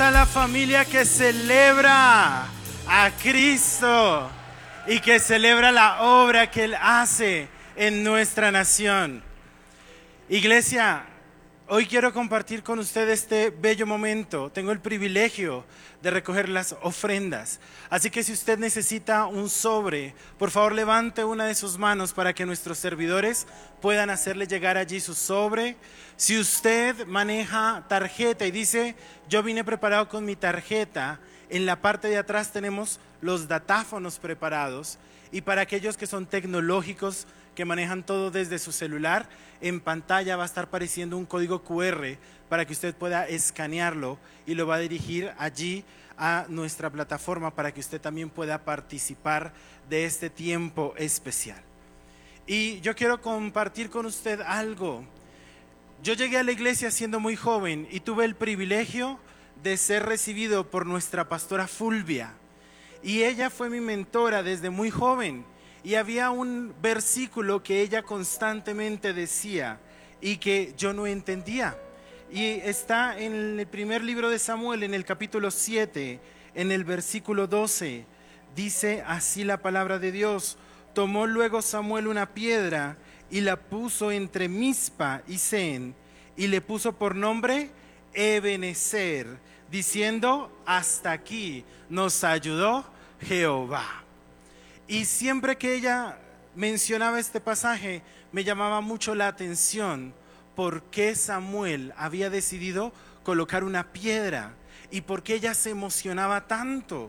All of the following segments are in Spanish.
está la familia que celebra a Cristo y que celebra la obra que Él hace en nuestra nación. Iglesia, hoy quiero compartir con ustedes este bello momento. Tengo el privilegio de recoger las ofrendas. Así que si usted necesita un sobre, por favor levante una de sus manos para que nuestros servidores puedan hacerle llegar allí su sobre. Si usted maneja tarjeta y dice, yo vine preparado con mi tarjeta, en la parte de atrás tenemos los datáfonos preparados. Y para aquellos que son tecnológicos, que manejan todo desde su celular, en pantalla va a estar apareciendo un código QR para que usted pueda escanearlo y lo va a dirigir allí a nuestra plataforma para que usted también pueda participar de este tiempo especial. Y yo quiero compartir con usted algo. Yo llegué a la iglesia siendo muy joven y tuve el privilegio de ser recibido por nuestra pastora Fulvia. Y ella fue mi mentora desde muy joven. Y había un versículo que ella constantemente decía y que yo no entendía. Y está en el primer libro de Samuel, en el capítulo 7, en el versículo 12. Dice así la palabra de Dios: tomó luego Samuel una piedra y la puso entre Mizpa y Sen, y le puso por nombre Ebenezer, diciendo: hasta aquí nos ayudó Jehová. Y siempre que ella mencionaba este pasaje, me llamaba mucho la atención por qué Samuel había decidido colocar una piedra y por qué ella se emocionaba tanto.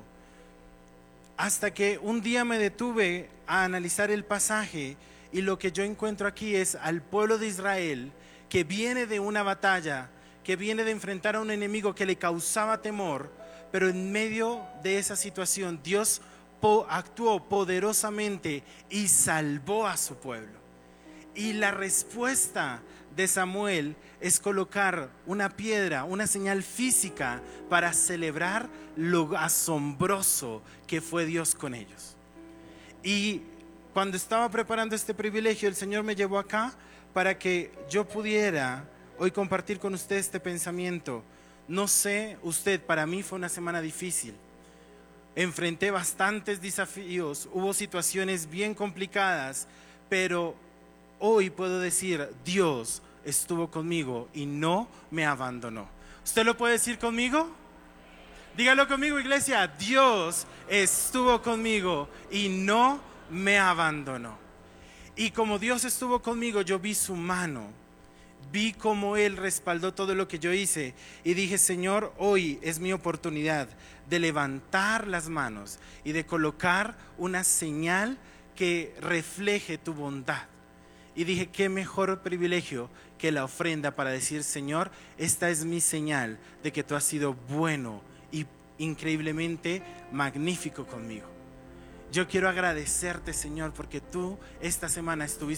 Hasta que un día me detuve a analizar el pasaje y lo que yo encuentro aquí es al pueblo de Israel que viene de una batalla, que viene de enfrentar a un enemigo que le causaba temor, pero en medio de esa situación Dios actuó poderosamente y salvó a su pueblo. Y la respuesta de Samuel es colocar una piedra, una señal física para celebrar lo asombroso que fue Dios con ellos. Y cuando estaba preparando este privilegio, el Señor me llevó acá para que yo pudiera hoy compartir con usted este pensamiento. No sé usted, para mí fue una semana difícil. Enfrenté bastantes desafíos, hubo situaciones bien complicadas, pero hoy puedo decir, Dios estuvo conmigo y no me abandonó. ¿Usted lo puede decir conmigo? Dígalo conmigo, iglesia. Dios estuvo conmigo y no me abandonó. Y como Dios estuvo conmigo, yo vi su mano. Vi cómo Él respaldó todo lo que yo hice y dije, Señor, hoy es mi oportunidad de levantar las manos y de colocar una señal que refleje tu bondad. Y dije, qué mejor privilegio que la ofrenda para decir, Señor, esta es mi señal de que tú has sido bueno y increíblemente magnífico conmigo. Yo quiero agradecerte, Señor, porque tú esta semana estuviste